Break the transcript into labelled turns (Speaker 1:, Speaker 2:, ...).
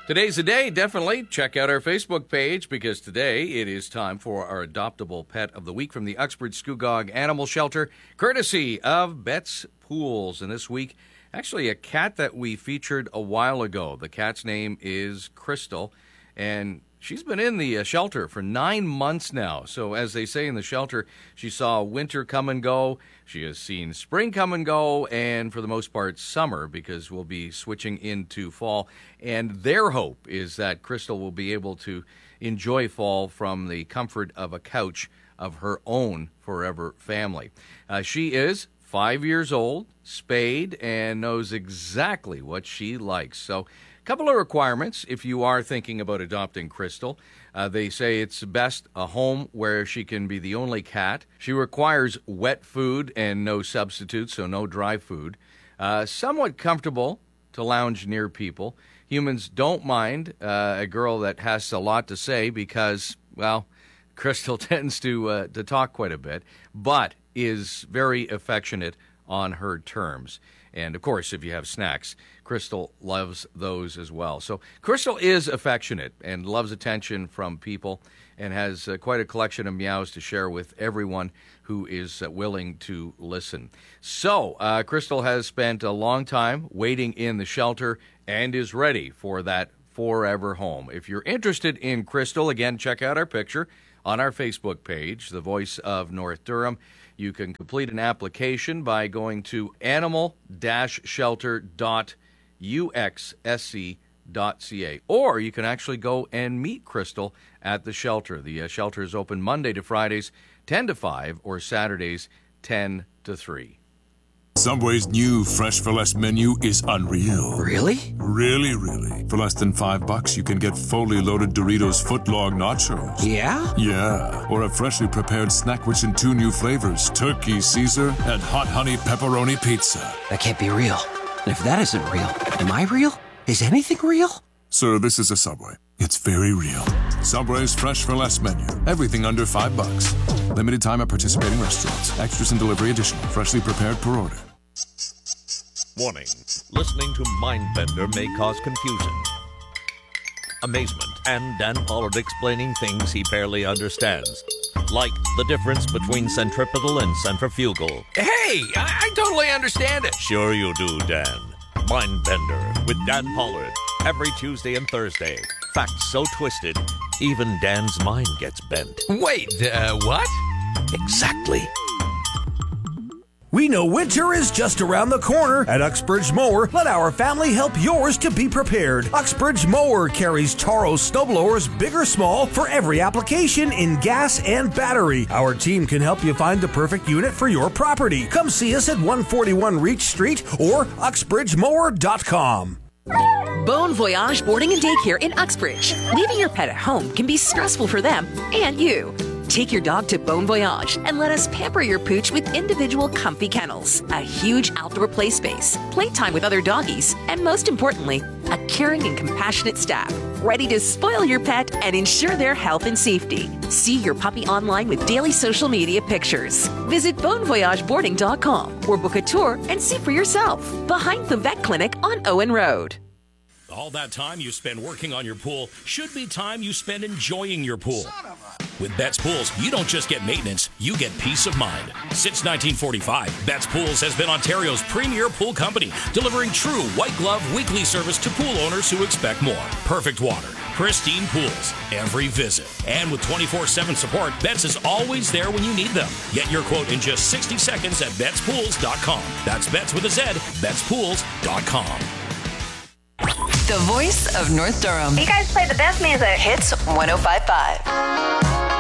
Speaker 1: Today's the day. Definitely check out our Facebook page because today it is time for our adoptable pet of the week from the Uxbridge Scugog Animal Shelter, courtesy of Bet's Pools. And this week, actually a cat that we featured a while ago. The cat's name is Crystal, and she's been in the shelter for 9 months now. So as they say in the shelter, she saw winter come and go. She has seen spring come and go, and for the most part, summer, because we'll be switching into fall. And their hope is that Crystal will be able to enjoy fall from the comfort of a couch of her own forever family. She is 5 years old, spayed, and knows exactly what she likes. So couple of requirements if you are thinking about adopting Crystal. They say it's best a home where she can be the only cat. She requires wet food and no substitutes, so no dry food. Somewhat comfortable to lounge near people. Humans don't mind a girl that has a lot to say because, well, Crystal tends to talk quite a bit, but is very affectionate on her terms. And, of course, if you have snacks, Crystal loves those as well. So Crystal is affectionate and loves attention from people and has quite a collection of meows to share with everyone who is willing to listen. So Crystal has spent a long time waiting in the shelter and is ready for that forever home. If you're interested in Crystal, again, check out our picture on our Facebook page, The Voice of North Durham. You can complete an application by going to animal-shelter.uxsc.ca, or you can actually go and meet Crystal at the shelter. The shelter is open Monday to Fridays, 10 to 5, or Saturdays, 10 to 3.
Speaker 2: Subway's new Fresh for Less menu is unreal.
Speaker 3: Really?
Speaker 2: Really. For less than $5, you can get fully loaded Doritos footlong nachos.
Speaker 3: Yeah?
Speaker 2: Yeah. Or a freshly prepared snack rich in 2 new flavors, Turkey Caesar and Hot Honey Pepperoni Pizza.
Speaker 3: That can't be real. And if that isn't real, am I real? Is anything real?
Speaker 2: Sir, this is a Subway. It's very real. Subway's Fresh for Less menu. Everything under $5. Limited time at participating restaurants. Extras and delivery additional. Freshly prepared per order.
Speaker 4: Warning. Listening to Mindbender may cause confusion, amazement, and Dan Pollard explaining things he barely understands. Like the difference between centripetal and centrifugal.
Speaker 1: Hey, I totally understand it.
Speaker 4: Sure you do, Dan. Mindbender with Dan Pollard. Every Tuesday and Thursday. Facts so twisted, even Dan's mind gets bent.
Speaker 1: Wait, what?
Speaker 4: Exactly.
Speaker 5: We know winter is just around the corner. At Uxbridge Mower, let our family help yours to be prepared. Uxbridge Mower carries Taro snowblowers, big or small, for every application in gas and battery. Our team can help you find the perfect unit for your property. Come see us at 141 Reach Street or uxbridgemower.com.
Speaker 6: Bon Voyage Boarding and Daycare in Uxbridge. Leaving your pet at home can be stressful for them and you. Take your dog to Bon Voyage and let us pamper your pooch with individual comfy kennels, a huge outdoor play space, playtime with other doggies, and most importantly, a caring and compassionate staff ready to spoil your pet and ensure their health and safety. See your puppy online with daily social media pictures. Visit bonvoyageboarding.com or book a tour and see for yourself. Behind the vet clinic on Owen Road.
Speaker 7: All that time you spend working on your pool should be time you spend enjoying your pool. With Bet's Pools, you don't just get maintenance, you get peace of mind. Since 1945, Bet's Pools has been Ontario's premier pool company, delivering true white-glove weekly service to pool owners who expect more. Perfect water, pristine pools, every visit. And with 24/7 support, Bet's is always there when you need them. Get your quote in just 60 seconds at betspools.com. That's Bet's with a Z, betspools.com.
Speaker 8: The Voice of North Durham.
Speaker 9: You guys play the best music.
Speaker 8: Hits 105.5.